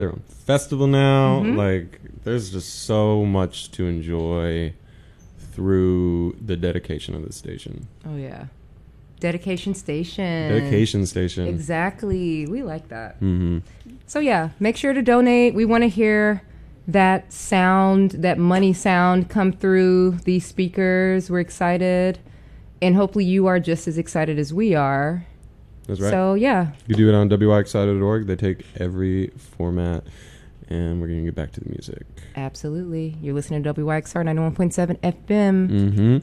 their own festival now. Mm-hmm. Like, there's just so much to enjoy through the dedication of the station. Oh, yeah. Dedication Station. Dedication Station. Exactly. We like that. Mm-hmm. So, yeah, make sure to donate. We want to hear that sound, that money sound come through these speakers. We're excited. And hopefully you are just as excited as we are. That's right. So, yeah. You do it on wyexcited.org. They take every format, and we're going to get back to the music. Absolutely. You're listening to WYXR 91.7 FM. Mm-hmm.